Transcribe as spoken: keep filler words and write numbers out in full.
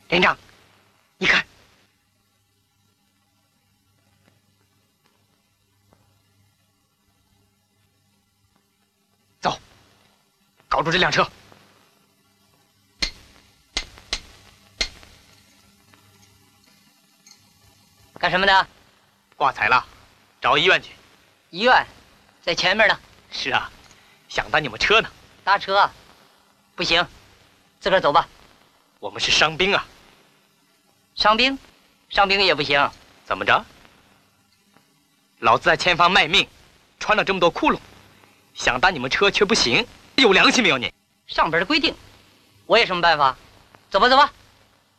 连长，你看，走，搞住这辆车。 干什么的？ 挂彩了，找医院去。 医院，在前面呢。 是啊，想搭你们车呢。 搭车？不行，自个儿走吧。 我们是伤兵啊。 伤兵？伤兵也不行。 怎么着？老子在前方卖命，穿了这么多窟窿，想搭你们车却不行，有良心没有你？ 上边的规定，我有什么办法？走吧，走吧。